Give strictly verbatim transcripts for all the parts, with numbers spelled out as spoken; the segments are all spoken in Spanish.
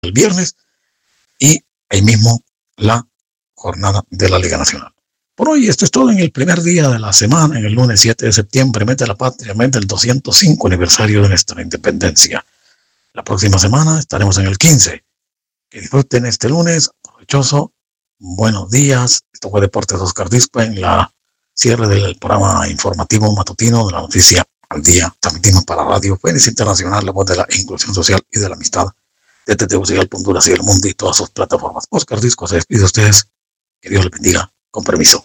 el viernes y ahí mismo la jornada de la Liga Nacional. Por hoy esto es todo en el primer día de la semana, en el lunes siete de septiembre, mete la patria, mete el doscientos cinco aniversario de nuestra independencia. La próxima semana estaremos en el quince. Que disfruten este lunes, provechoso, buenos días. Esto fue Deportes Oscar Disco en la cierre del programa informativo matutino de la noticia al día. Transmitimos para Radio Fénix Internacional, la voz de la inclusión social y de la amistad de Tegucigalpa, Honduras y el mundo y todas sus plataformas. Oscar Disco se despide de ustedes. Que Dios les bendiga. Con permiso.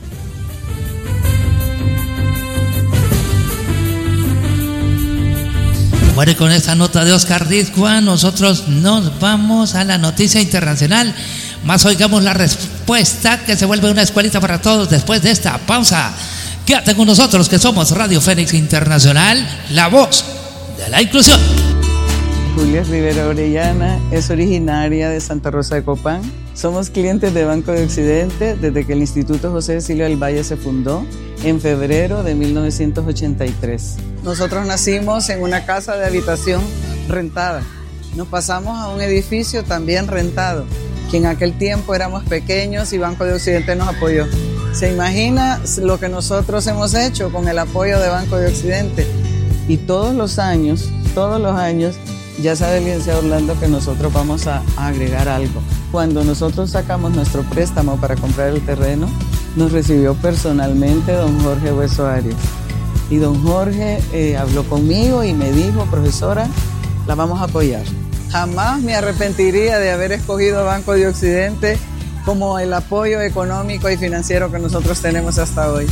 Bueno, y con esta nota de Oscar Disco, nosotros nos vamos a la noticia internacional. Más oigamos la respuesta, que se vuelve una escuelita para todos después de esta pausa. Quédate con nosotros, que somos Radio Fénix Internacional, la voz de la inclusión. Julia Rivera Orellana es originaria de Santa Rosa de Copán. Somos clientes de Banco de Occidente desde que el Instituto José Cecilio del Valle se fundó en febrero de mil novecientos ochenta y tres. Nosotros nacimos en una casa de habitación rentada. Nos pasamos a un edificio también rentado, que en aquel tiempo éramos pequeños y Banco de Occidente nos apoyó. ¿Se imagina lo que nosotros hemos hecho con el apoyo de Banco de Occidente? Y todos los años, todos los años, ya sabe el licenciado Orlando que nosotros vamos a agregar algo. Cuando nosotros sacamos nuestro préstamo para comprar el terreno, nos recibió personalmente don Jorge Hueso Arias. Y don Jorge eh, habló conmigo y me dijo, profesora, la vamos a apoyar. Jamás me arrepentiría de haber escogido Banco de Occidente como el apoyo económico y financiero que nosotros tenemos hasta hoy.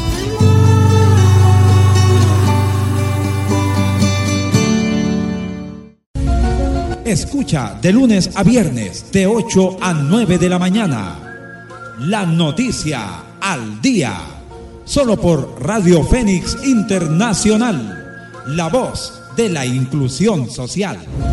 Escucha de lunes a viernes de ocho a nueve de la mañana la noticia al día, solo por Radio Fénix Internacional, la voz de la inclusión social.